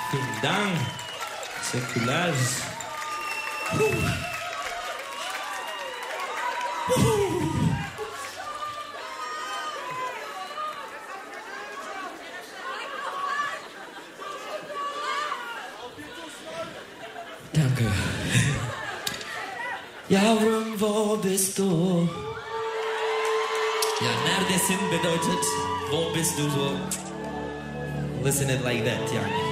Vielen Dank. Säkulars. Danke. Yavrum, wo bist du? Ja, neredesin bedeutet, wo bist du so? Listen it like that, yani.